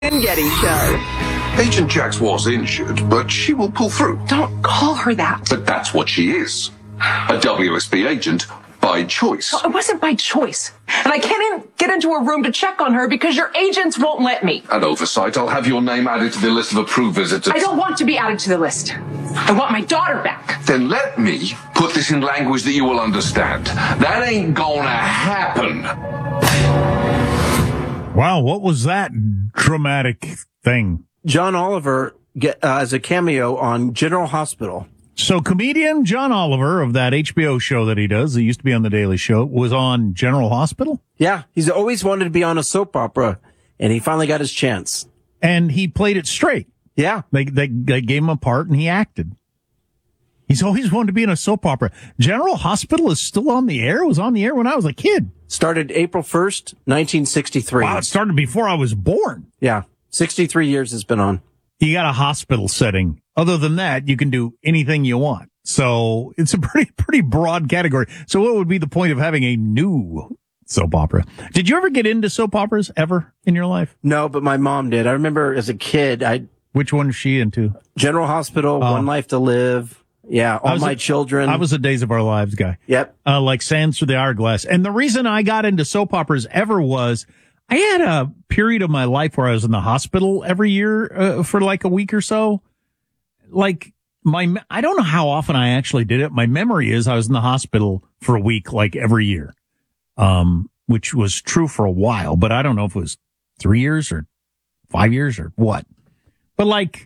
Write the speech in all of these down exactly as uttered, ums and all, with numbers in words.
and Getty Show. Agent Jax was injured, but she will pull through. Don't call her that. But that's what she is. A W S B agent by choice. Well, it wasn't by choice. And I can't get into a room to check on her because your agents won't let me. At oversight, I'll have your name added to the list of approved visitors. I don't want to be added to the list. I want my daughter back. Then let me put this in language that you will understand. That ain't gonna happen. Wow, what was that dramatic thing? John Oliver get, uh, as a cameo on General Hospital. So comedian John Oliver of that H B O show that he does, that used to be on The Daily Show, was on General Hospital? Yeah, he's always wanted to be on a soap opera, and he finally got his chance. And he played it straight. Yeah. They, they, they gave him a part, and he acted. He's always wanted to be in a soap opera. General Hospital is still on the air? It was on the air when I was a kid. Started April first, nineteen sixty-three. Wow, it started before I was born. Yeah, sixty-three years it's been on. You got a hospital setting. Other than that, you can do anything you want. So it's a pretty, pretty broad category. So what would be the point of having a new soap opera? Did you ever get into soap operas ever in your life? No, but my mom did. I remember as a kid, I Which one is she into? General Hospital, Oh. One Life to Live. Yeah, All My a, Children. I was a Days of Our Lives guy. Yep. Uh, like Sands Through the Hourglass. And the reason I got into soap operas ever was I had a period of my life where I was in the hospital every year uh, for like a week or so. Like my, I don't know how often I actually did it. My memory is I was in the hospital for a week, like every year, um, which was true for a while, but I don't know if it was three years or five years or what. But like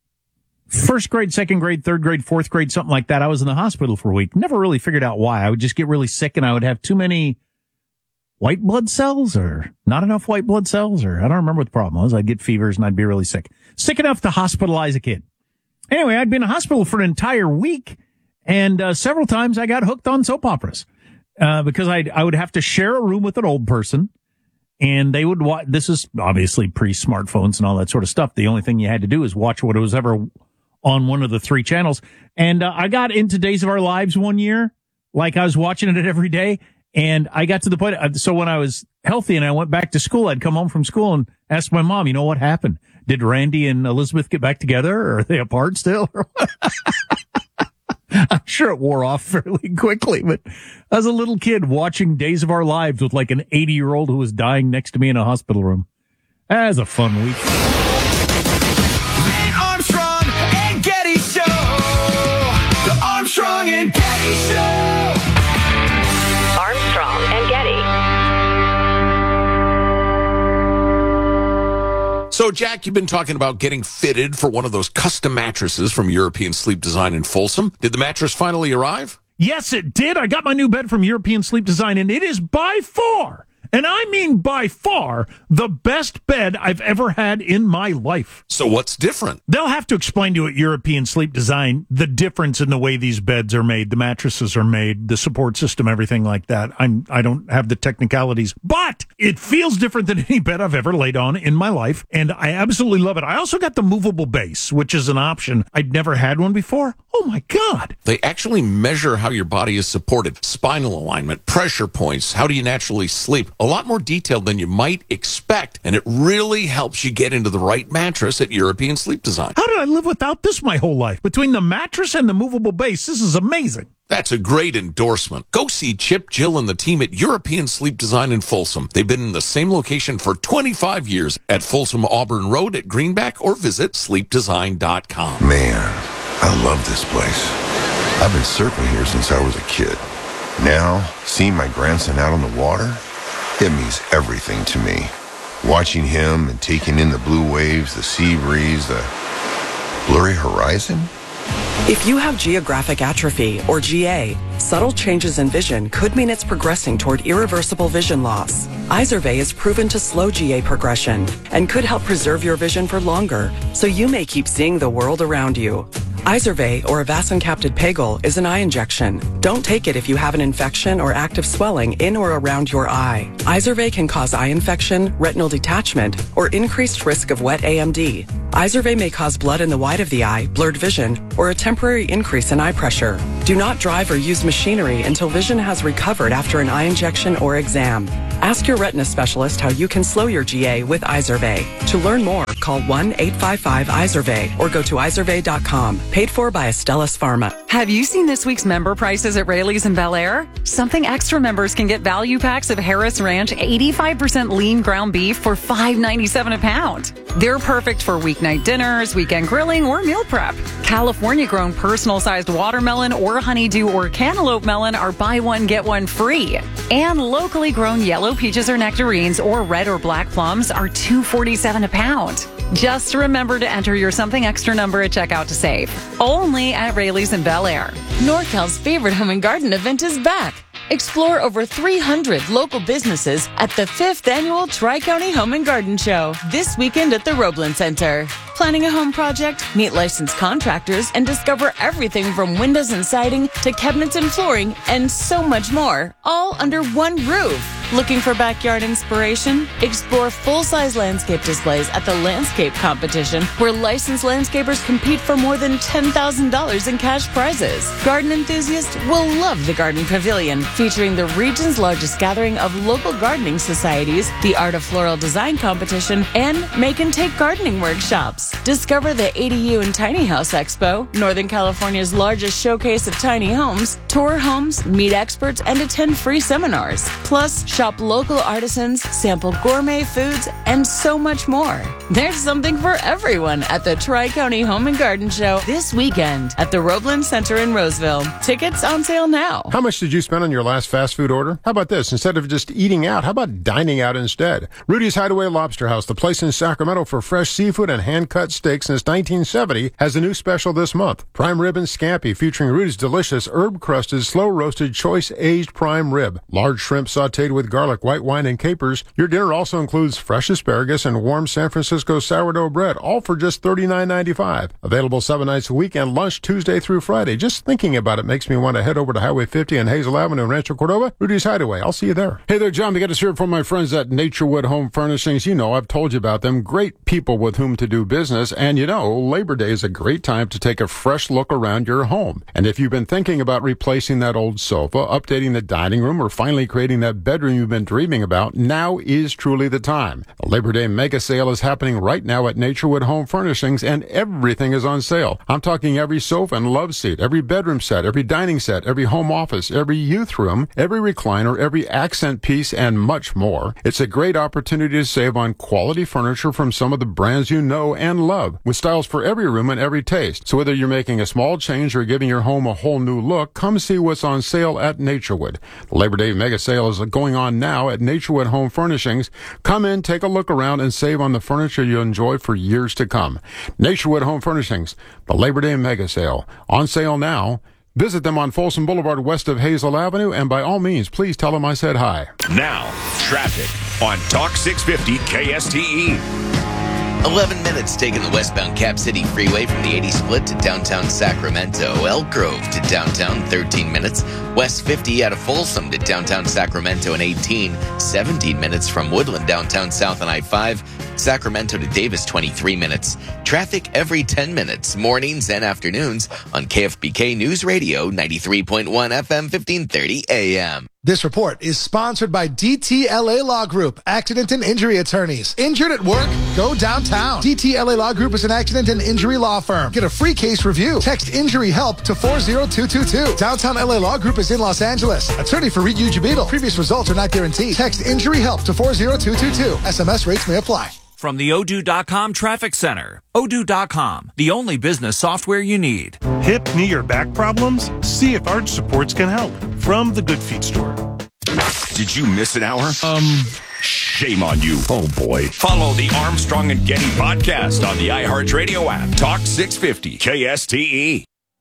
first grade, second grade, third grade, fourth grade, something like that, I was in the hospital for a week. Never really figured out why. I would just get really sick and I would have too many white blood cells or not enough white blood cells, or I don't remember what the problem was. I'd get fevers and I'd be really sick. Sick enough to hospitalize a kid. Anyway, I'd been in hospital for an entire week, and uh, several times I got hooked on soap operas uh, because I I would have to share a room with an old person, and they would watch. This is obviously pre-smartphones and all that sort of stuff. The only thing you had to do is watch what was ever on one of the three channels. And uh, I got into Days of Our Lives one year, like I was watching it every day. And I got to the point, so when I was healthy and I went back to school, I'd come home from school and ask my mom, you know, what happened? Did Randy and Elizabeth get back together, or are they apart still? I'm sure it wore off fairly quickly, but I was a little kid watching Days of Our Lives with like an eighty-year-old who was dying next to me in a hospital room. That was a fun week. The Armstrong and Getty Show. The Armstrong and Getty Show. Armstrong and Getty. So, Jack, you've been talking about getting fitted for one of those custom mattresses from European Sleep Design in Folsom. Did the mattress finally arrive? Yes, it did. I got my new bed from European Sleep Design, and it is by far, and I mean by far, the best bed I've ever had in my life. So what's different? They'll have to explain to you at European Sleep Design the difference in the way these beds are made, the mattresses are made, the support system, everything like that. I'm, I don't have the technicalities, but it feels different than any bed I've ever laid on in my life, and I absolutely love it. I also got the movable base, which is an option. I'd never had one before. Oh, my God. They actually measure how your body is supported, spinal alignment, pressure points, how do you naturally sleep. A lot more detailed than you might expect, and it really helps you get into the right mattress at European Sleep Design. How did I live without this my whole life? Between the mattress and the movable base, this is amazing. That's a great endorsement. Go see Chip, Jill, and the team at European Sleep Design in Folsom. They've been in the same location for twenty-five years at Folsom Auburn Road at Greenback, or visit sleep design dot com. Man, I love this place. I've been surfing here since I was a kid. Now, seeing my grandson out on the water, it means everything to me. Watching him and taking in the blue waves, the sea breeze, the blurry horizon. If you have geographic atrophy, or G A, subtle changes in vision could mean it's progressing toward irreversible vision loss. Izervay is proven to slow G A progression and could help preserve your vision for longer, so you may keep seeing the world around you. Izervay, or avacincaptad pegol, is an eye injection. Don't take it if you have an infection or active swelling in or around your eye. Izervay can cause eye infection, retinal detachment, or increased risk of wet A M D. Izervay may cause blood in the white of the eye, blurred vision, or a temporary increase in eye pressure. Do not drive or use machinery until vision has recovered after an eye injection or exam. Ask your retina specialist how you can slow your G A with Izervay. To learn more, call one eight five five Izervay or go to izervay dot com. Paid for by Astellas Pharma. Have you seen this week's member prices at Rayleigh's in Bel Air? Something Extra members can get value packs of Harris Ranch eighty-five percent lean ground beef for five ninety-seven a pound. They're perfect for weeknight dinners, weekend grilling, or meal prep. California-grown personal-sized watermelon or honeydew or cantaloupe melon are buy one, get one free. And locally grown yellow peaches or nectarines or red or black plums are two forty-seven a pound. Just remember to enter your Something Extra number at checkout to save. Only at Rayleigh's in Bel Air. NorCal's favorite home and garden event is back. Explore over three hundred local businesses at the fifth Annual Tri-County Home and Garden Show this weekend at the Roeblen Center. Planning a home project? Meet licensed contractors and discover everything from windows and siding to cabinets and flooring and so much more, all under one roof. Looking for backyard inspiration? Explore full-size landscape displays at the Landscape Competition, where licensed landscapers compete for more than ten thousand dollars in cash prizes. Garden enthusiasts will love the Garden Pavilion, featuring the region's largest gathering of local gardening societies, the Art of Floral Design Competition, and Make and Take gardening workshops. Discover the A D U and Tiny House Expo, Northern California's largest showcase of tiny homes, tour homes, meet experts, and attend free seminars. Plus, shop local artisans, sample gourmet foods, and so much more. There's something for everyone at the Tri-County Home and Garden Show this weekend at the Roeblen Center in Roseville. Tickets on sale now. How much did you spend on your last fast food order? How about this? Instead of just eating out, how about dining out instead? Rudy's Hideaway Lobster House, the place in Sacramento for fresh seafood and hand-cut steak since nineteen seventy, has a new special this month. Prime rib and scampi featuring Rudy's delicious herb-crusted, slow-roasted, choice-aged prime rib. Large shrimp sautéed with garlic, white wine, and capers. Your dinner also includes fresh asparagus and warm San Francisco sourdough bread, all for just thirty-nine ninety-five. Available seven nights a week and lunch Tuesday through Friday. Just thinking about it makes me want to head over to Highway fifty and Hazel Avenue in Rancho Cordova. Rudy's Hideaway. I'll see you there. Hey there, John. We got to hear from my friends at Naturewood Home Furnishings. You know, I've told you about them. Great people with whom to do business. And you know, Labor Day is a great time to take a fresh look around your home. And if you've been thinking about replacing that old sofa, updating the dining room, or finally creating that bedroom you've been dreaming about, now is truly the time. The Labor Day mega sale is happening right now at Naturewood Home Furnishings, and everything is on sale. I'm talking every sofa and love seat, every bedroom set, every dining set, every home office, every youth room, every recliner, every accent piece, and much more. It's a great opportunity to save on quality furniture from some of the brands you know and love, with styles for every room and every taste. So whether you're making a small change or giving your home a whole new look, come see what's on sale at Naturewood. The Labor Day mega sale is going on now at Naturewood Home Furnishings. Come in, take a look around, and save on the furniture you'll enjoy for years to come. Naturewood Home Furnishings, the Labor Day mega sale. On sale now. Visit them on Folsom Boulevard west of Hazel Avenue, and by all means, please tell them I said hi. Now, traffic on Talk six fifty K S T E. eleven minutes taking the westbound Cap City Freeway from the eighty split to downtown Sacramento. Elk Grove to downtown, thirteen minutes. West fifty out of Folsom to downtown Sacramento in eighteen. seventeen minutes from Woodland downtown south on I five. Sacramento to Davis, twenty-three minutes. Traffic every ten minutes, mornings and afternoons on K F B K News Radio, ninety-three point one F M, fifteen thirty A M. This report is sponsored by D T L A Law Group, accident and injury attorneys. Injured at work? Go downtown. D T L A Law Group is an accident and injury law firm. Get a free case review. Text injury help to four zero two two two. Downtown L A Law Group is in Los Angeles. Attorney for Reed Ujibito. Previous results are not guaranteed. Text injury help to four zero two two two. S M S rates may apply. From the Odoo dot com Traffic Center. Odoo dot com, the only business software you need. Hip, knee, or back problems? See if Arch Supports can help. From the Good Feet store. Did you miss an hour? Um, shame on you. Oh, boy. Follow the Armstrong and Getty podcast on the iHeartRadio app. Talk six fifty K S T E.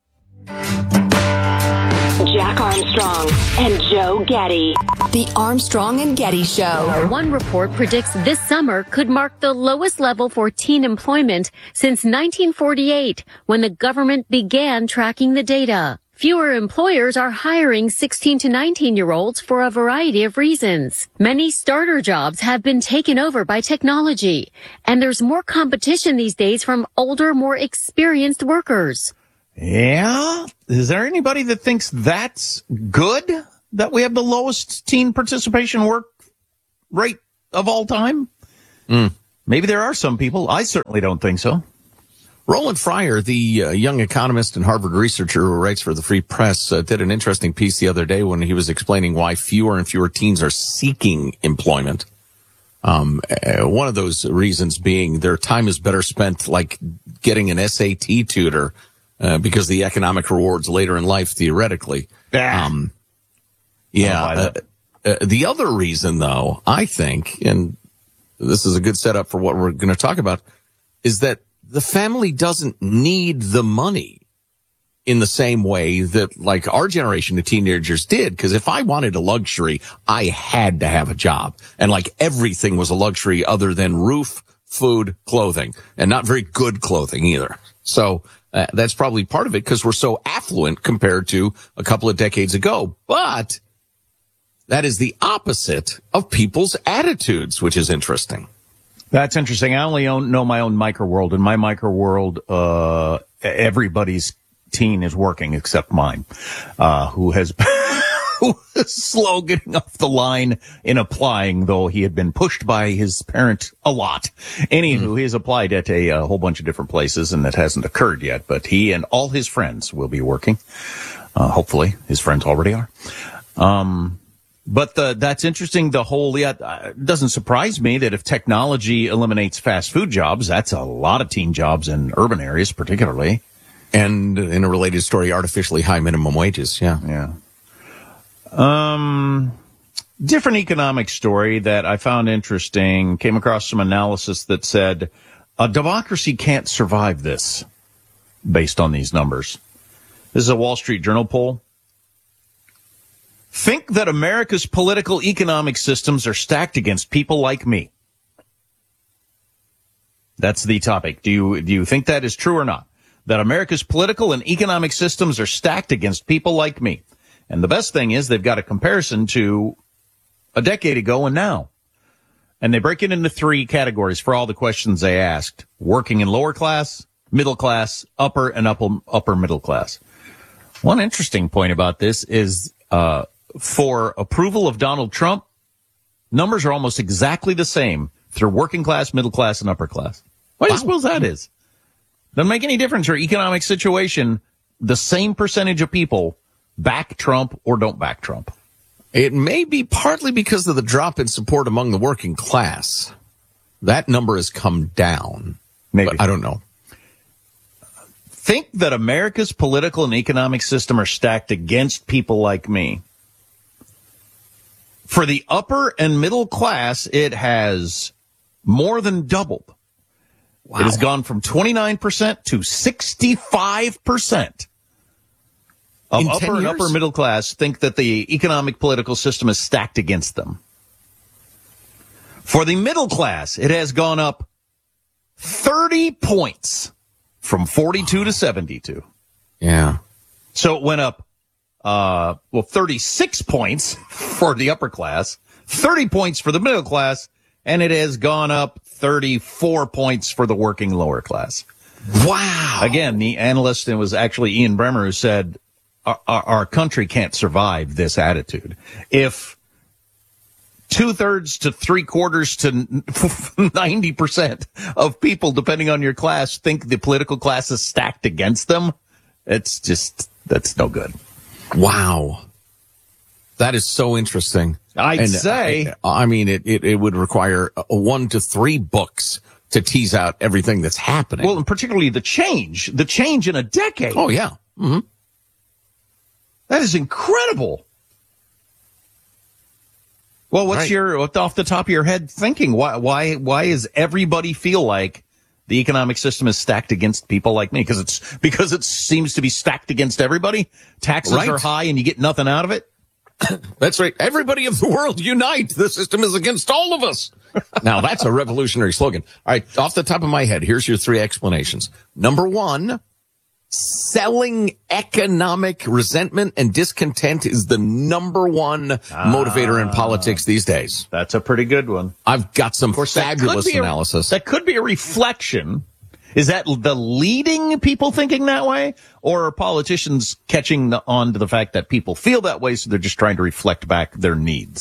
Jack Armstrong and Joe Getty. The Armstrong and Getty Show. One report predicts this summer could mark the lowest level for teen employment since nineteen forty-eight, when the government began tracking the data. Fewer employers are hiring sixteen to nineteen-year-olds for a variety of reasons. Many starter jobs have been taken over by technology, and there's more competition these days from older, more experienced workers. Yeah? Is there anybody that thinks that's good, that we have the lowest teen participation work rate of all time? Mm. Maybe there are some people. I certainly don't think so. Roland Fryer, the uh, young economist and Harvard researcher who writes for the Free Press, uh, did an interesting piece the other day when he was explaining why fewer and fewer teens are seeking employment. Um, uh, one of those reasons being their time is better spent like getting an S A T tutor uh, because the economic rewards later in life, theoretically. Um, yeah. Uh, uh, the other reason, though, I think, and this is a good setup for what we're going to talk about, is that the family doesn't need the money in the same way that, like, our generation of teenagers did. Because if I wanted a luxury, I had to have a job. And, like, everything was a luxury other than roof, food, clothing. And not very good clothing either. So uh, that's probably part of it because we're so affluent compared to a couple of decades ago. But that is the opposite of people's attitudes, which is interesting. That's interesting. I only own, know my own micro world. In my micro world, uh, everybody's teen is working except mine, uh, who has who is slow getting off the line in applying, though he had been pushed by his parent a lot. Anywho, mm-hmm. he has applied at a, a whole bunch of different places, and that hasn't occurred yet. But he and all his friends will be working. Uh, hopefully, his friends already are. Um. But the, that's interesting. The whole, yeah, it doesn't surprise me that if technology eliminates fast food jobs, that's a lot of teen jobs in urban areas, particularly. And in a related story, artificially high minimum wages. Yeah. Yeah. Um, different economic story that I found interesting. Came across some analysis that said a democracy can't survive this based on these numbers. This is a Wall Street Journal poll. Think that America's political economic systems are stacked against people like me. That's the topic. Do you, do you think that is true or not? That America's political and economic systems are stacked against people like me. And the best thing is they've got a comparison to a decade ago and now. And they break it into three categories for all the questions they asked. Working and lower class, middle class, upper and upper, upper middle class. One interesting point about this is, uh, for approval of Donald Trump, numbers are almost exactly the same through working class, middle class, and upper class. What do you suppose that is? Doesn't make any difference. Your economic situation, the same percentage of people back Trump or don't back Trump. It may be partly because of the drop in support among the working class. That number has come down. Maybe. But I don't know. Think that America's political and economic system are stacked against people like me. For the upper and middle class, it has more than doubled. Wow. It has gone from twenty-nine percent to sixty-five percent of In upper and upper middle class think that the economic political system is stacked against them. For the middle class, it has gone up thirty points from forty-two to seventy-two. Yeah. So it went up Uh, well, thirty-six points for the upper class, thirty points for the middle class, and it has gone up thirty-four points for the working lower class. Wow. Again, the analyst, it was actually Ian Bremmer who said, our, our, our country can't survive this attitude. If two-thirds to three-quarters to ninety percent of people, depending on your class, think the political class is stacked against them, it's just, that's no good. Wow. That is so interesting. I'd and say. I, I mean, it, it, it would require one to three books to tease out everything that's happening. Well, and particularly the change, the change in a decade. Oh, yeah. Mm-hmm. That is incredible. Well, what's right. your, off the top of your head thinking? Why, why, why does everybody feel like the economic system is stacked against people like me? Because it's, because it seems to be stacked against everybody. Taxes right. are high and you get nothing out of it. That's right. Everybody of the world unite. The system is against all of us. Now that's a revolutionary slogan. All right. Off the top of my head, here's your three explanations. Number one, selling economic resentment and discontent is the number one ah, motivator in politics these days. That's a pretty good one. I've got some course, fabulous that analysis. A, that could be a reflection. Is that the leading people thinking that way? Or are politicians catching on to the fact that people feel that way, so they're just trying to reflect back their needs?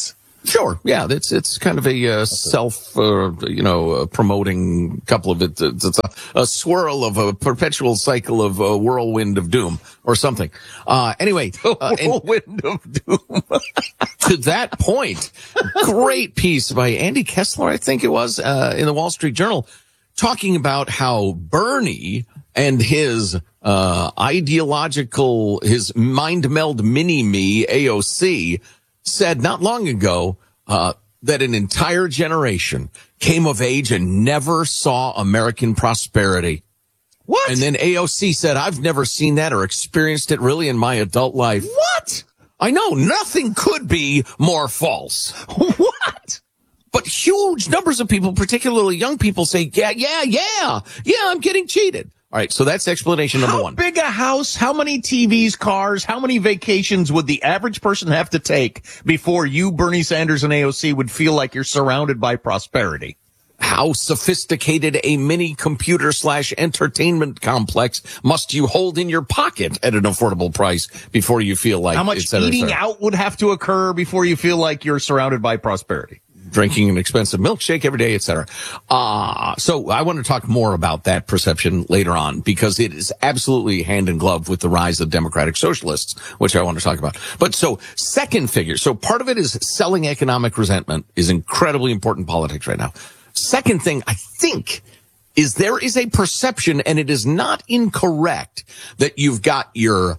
Sure. Yeah. It's, it's kind of a, uh, self, uh, you know, uh, promoting couple of it. It's a, a swirl of a perpetual cycle of a whirlwind of doom or something. Uh, anyway, uh, Whirlwind of doom. To that point, great piece by Andy Kessler, I think it was, uh, in the Wall Street Journal, talking about how Bernie and his, uh, ideological, his mind meld mini-me, A O C, said not long ago, uh, that an entire generation came of age and never saw American prosperity. What? And then A O C said, I've never seen that or experienced it really in my adult life. What? I know, nothing could be more false. What? But huge numbers of people, particularly young people, say, yeah, yeah, yeah, yeah, I'm getting cheated. All right, so that's explanation number How one. How big a house, how many T Vs, cars, how many vacations would the average person have to take before you, Bernie Sanders, and A O C would feel like you're surrounded by prosperity? How sophisticated a mini computer slash entertainment complex must you hold in your pocket at an affordable price before you feel like How much et cetera, et eating cetera. out would have to occur before you feel like you're surrounded by prosperity? Drinking an expensive milkshake every day, et cetera. Uh, so I want to talk more about that perception later on because it is absolutely hand in glove with the rise of democratic socialists, which I want to talk about. But so second figure. So part of it is selling economic resentment is incredibly important in politics right now. Second thing, I think, is there is a perception, and it is not incorrect, that you've got your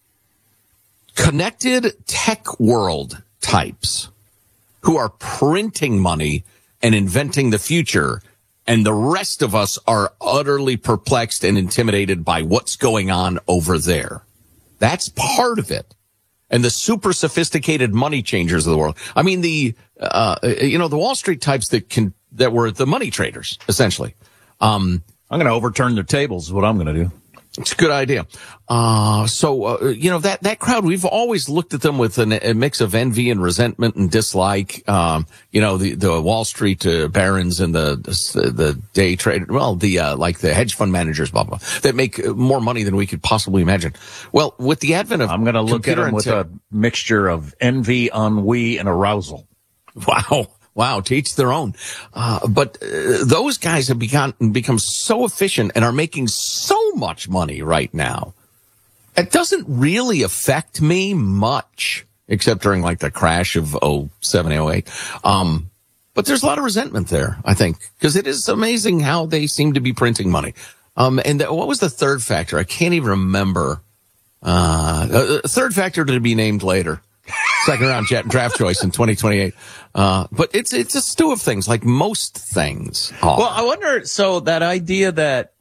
connected tech world types who are printing money and inventing the future, and the rest of us are utterly perplexed and intimidated by what's going on over there. That's part of it. And the super sophisticated money changers of the world. I mean, the, uh, you know, the Wall Street types that can, that were the money traders, essentially. Um, I'm going to overturn their tables is what I'm going to do. It's a good idea. Uh, so, uh, you know, that, that crowd, we've always looked at them with an, a mix of envy and resentment and dislike. Um, you know, the, the Wall Street uh, barons and the, the, the day trader, well, the, uh, like the hedge fund managers, blah, blah, blah, that make more money than we could possibly imagine. Well, with the advent of I'm going to look at them with tech, a mixture of envy, ennui, and arousal. Wow. Wow, to each their own. Uh, but uh, those guys have become, become so efficient and are making so much money right now. It doesn't really affect me much, except during like the crash of oh seven, oh eight. Um, but there's a lot of resentment there, I think, because it is amazing how they seem to be printing money. Um, and the, what was the third factor? I can't even remember. Uh, a third factor to be named later. Second round draft choice in twenty twenty-eight. Uh, but it's, it's a stew of things, like most things are. Well, I wonder, so that idea that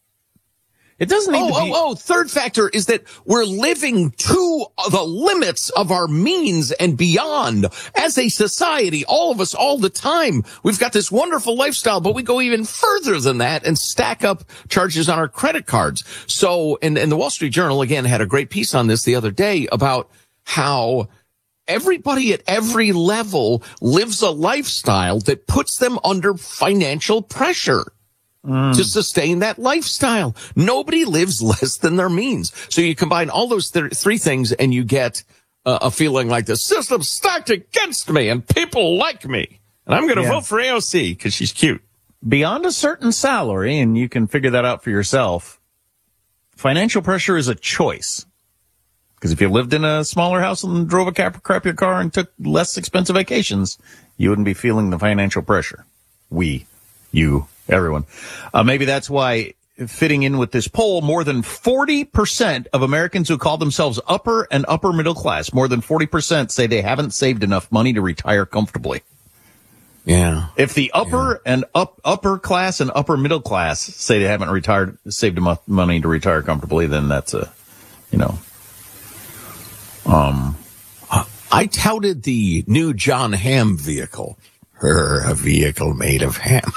it doesn't need oh, to be. Oh, oh, third factor is that we're living to the limits of our means and beyond as a society, all of us, all the time. We've got this wonderful lifestyle, but we go even further than that and stack up charges on our credit cards. So, and, and the Wall Street Journal, again, had a great piece on this the other day about how everybody at every level lives a lifestyle that puts them under financial pressure mm. to sustain that lifestyle. Nobody lives less than their means. So you combine all those th- three things and you get uh, a feeling like the system's stacked against me and people like me. And I'm going to yeah. vote for A O C because she's cute. Beyond a certain salary, and you can figure that out for yourself, financial pressure is a choice. Because if you lived in a smaller house and drove a cap- crappier car and took less expensive vacations, you wouldn't be feeling the financial pressure. We, you, everyone. Uh, maybe that's why, fitting in with this poll, more than forty percent of Americans who call themselves upper and upper middle class, more than forty percent say they haven't saved enough money to retire comfortably. Yeah. If the upper yeah. and up upper class and upper middle class say they haven't retired, saved enough money to retire comfortably, then that's a, you know, Um, I touted the new John Hamm vehicle, her a vehicle made of ham,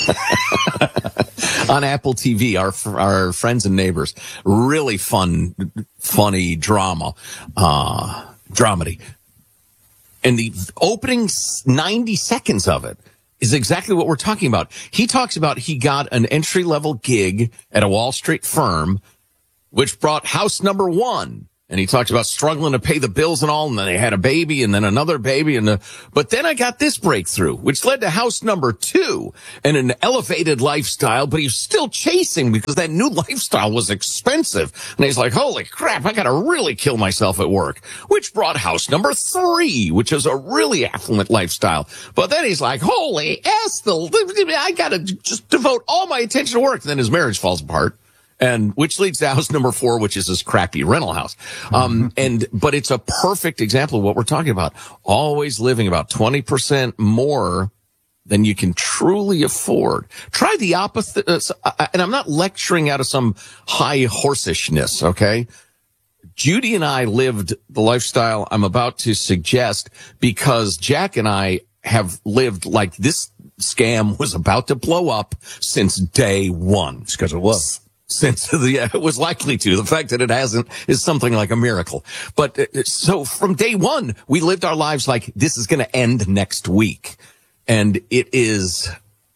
on Apple T V. Our our friends and neighbors, really fun, funny drama, uh, dramedy, and the opening ninety seconds of it is exactly what we're talking about. He talks about he got an entry level gig at a Wall Street firm, which brought house number one And he talks about struggling to pay the bills and all, and then they had a baby and then another baby. and the, But then I got this breakthrough, which led to house number two and an elevated lifestyle, but he's still chasing because that new lifestyle was expensive. And he's like, holy crap, I got to really kill myself at work, which brought house number three, which is a really affluent lifestyle. But then he's like, holy S, the, I got to just devote all my attention to work. And then his marriage falls apart. And which leads to house number four, which is his crappy rental house. Um, and, but it's a perfect example of what we're talking about. Always living about twenty percent more than you can truly afford. Try the opposite. Uh, and I'm not lecturing out of some high horsishness, okay? Judy and I lived the lifestyle I'm about to suggest because Jack and I have lived like this scam was about to blow up since day one. It's because it was. Since the, yeah, it was likely to. The fact that it hasn't is something like a miracle. But uh, so from day one, we lived our lives like this is going to end next week. And it is,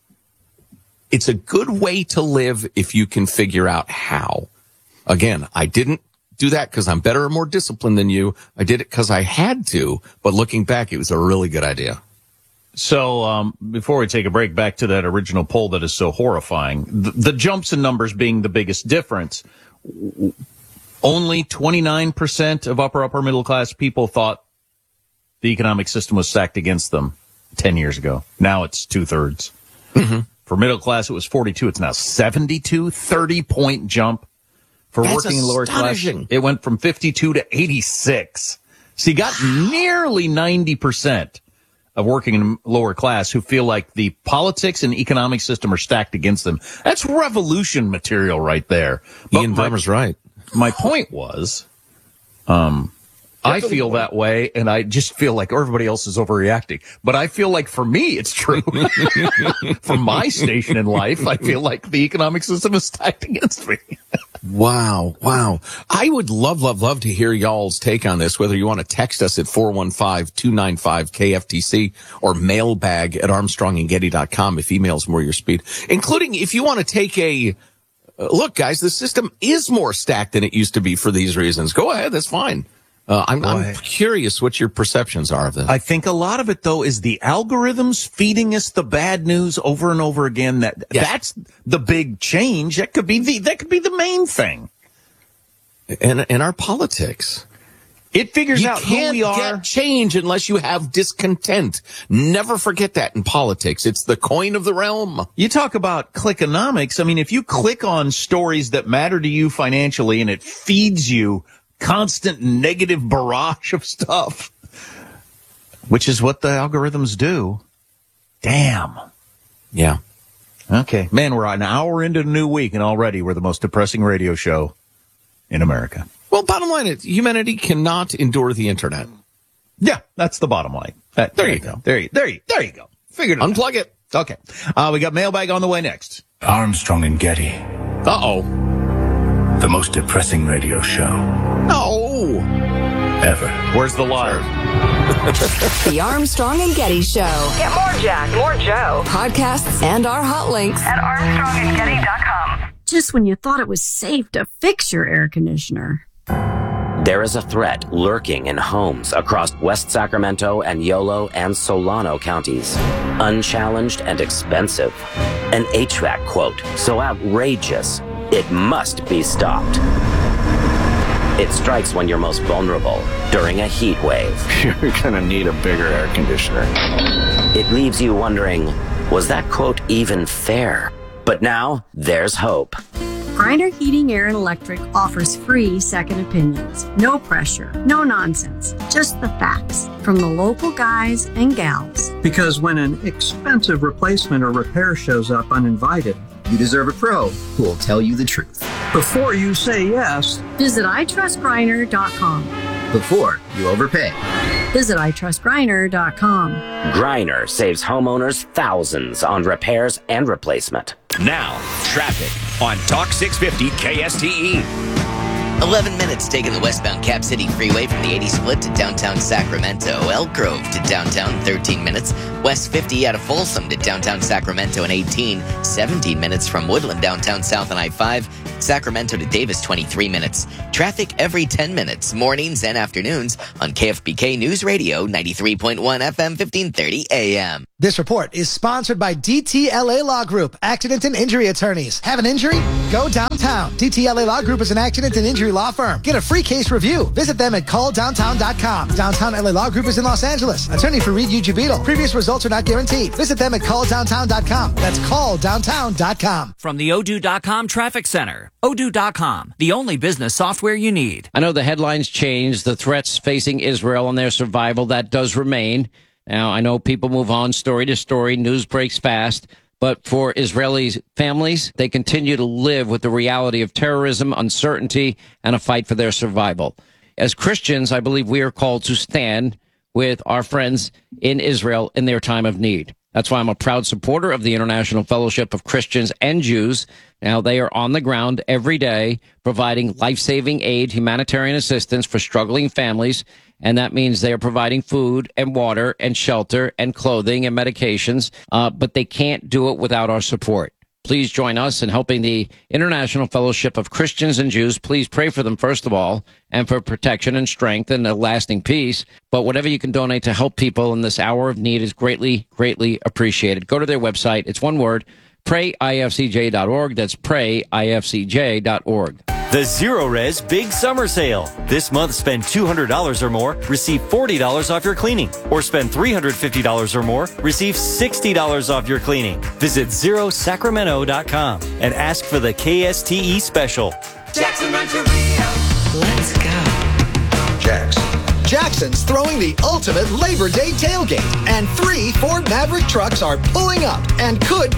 it's a good way to live if you can figure out how. Again, I didn't do that because I'm better and more disciplined than you. I did it because I had to. But looking back, it was a really good idea. So um, before we take a break, back to that original poll that is so horrifying, the, the jumps in numbers being the biggest difference. Only twenty-nine percent of upper, upper middle class people thought the economic system was stacked against them ten years ago. Now it's two-thirds. Mm-hmm. For middle class, it was forty-two. It's now seventy-two, thirty-point jump. For That's working and lower class, it went from fifty-two to eighty-six. So you got nearly ninety percent. Of working in lower class who feel like the politics and economic system are stacked against them. That's revolution material right there. But Ian Bremmer's right. My point was, um, I feel that way, and I just feel like everybody else is overreacting. But I feel like for me, it's true. For my station in life, I feel like the economic system is stacked against me. Wow. Wow. I would love, love, love to hear y'all's take on this, whether you want to text us at four one five, two nine five, K F T C or mailbag at armstrong and getty dot com if email's more your speed, including if you want to take a uh, look, guys, the system is more stacked than it used to be for these reasons. Go ahead. That's fine. Uh, I'm, I'm curious what your perceptions are of this. I think a lot of it, though, is the algorithms feeding us the bad news over and over again. That yeah. That's the big change. That could be the that could be the main thing. And in our politics, it figures you out can't who we are. Get change unless you have discontent. Never forget that in politics. It's the coin of the realm. You talk about clickonomics. I mean, if you click on stories that matter to you financially and it feeds you constant negative barrage of stuff, which is what the algorithms do. Damn. Yeah. Okay. Man, we're an hour into the new week, and already we're the most depressing radio show in America. Well, bottom line is humanity cannot endure the internet. Yeah, that's the bottom line. That, there, there you go. go. There you, there you, there you go. Figured it Unplug out. it. Okay. Uh, we got mailbag on the way next. Armstrong and Getty. Uh-oh. The most depressing radio show. No. Ever. Where's the line? The Armstrong and Getty Show. Get more Jack, more Joe. Podcasts and our hot links at armstrong and getty dot com. Just when you thought it was safe to fix your air conditioner. There is a threat lurking in homes across West Sacramento and Yolo and Solano counties. Unchallenged and expensive. An H V A C quote so outrageous, it must be stopped. It strikes when you're most vulnerable, during a heat wave. You're gonna need a bigger air conditioner. It leaves you wondering, was that quote even fair? But now, there's hope. Griner Heating, Air, and Electric offers free second opinions. No pressure, no nonsense, just the facts from the local guys and gals. Because when an expensive replacement or repair shows up uninvited, you deserve a pro who will tell you the truth. Before you say yes, visit i trust griner dot com. Before you overpay, visit i trust griner dot com. Griner saves homeowners thousands on repairs and replacement. Now, traffic on Talk six fifty K S T E. eleven minutes taking the westbound Cap City Freeway from the eighty split to downtown Sacramento. Elk Grove to downtown, thirteen minutes. West fifty out of Folsom to downtown Sacramento in eighteen. seventeen minutes from Woodland downtown south on I five. Sacramento to Davis, twenty-three minutes. Traffic every ten minutes, mornings and afternoons on K F B K News Radio, ninety-three point one F M, fifteen thirty A M. This report is sponsored by D T L A Law Group, accident and injury attorneys. Have an injury? Go downtown. D T L A Law Group is an accident and injury law firm. Get a free case review. Visit them at call downtown dot com. Downtown L A Law Group is in Los Angeles. Attorney for Reed Uji Beetle. Previous results are not guaranteed. Visit them at call downtown dot com. That's call downtown dot com. From the Odoo dot com Traffic Center. Odoo dot com, the only business software you need. I know the headlines changed, the threats facing Israel and their survival, that does remain. Now, I know people move on story to story, news breaks fast, but for Israeli families, they continue to live with the reality of terrorism, uncertainty, and a fight for their survival. As Christians, I believe we are called to stand with our friends in Israel in their time of need. That's why I'm a proud supporter of the International Fellowship of Christians and Jews. Now, they are on the ground every day providing life-saving aid, humanitarian assistance for struggling families, and that means they are providing food and water and shelter and clothing and medications, uh, but they can't do it without our support. Please join us in helping the International Fellowship of Christians and Jews. Please pray for them, first of all, and for protection and strength and a lasting peace. But whatever you can donate to help people in this hour of need is greatly, greatly appreciated. Go to their website. It's one word, pray I F C J dot org. That's pray I F C J dot org. The Zero Res Big Summer Sale. This month, spend two hundred dollars or more, receive forty dollars off your cleaning. Or spend three hundred fifty dollars or more, receive sixty dollars off your cleaning. Visit zero sacramento dot com and ask for the K S T E special. Jackson Rancheria. Let's go. Jackson. Jackson's throwing the ultimate Labor Day tailgate, and three Ford Maverick trucks are pulling up and could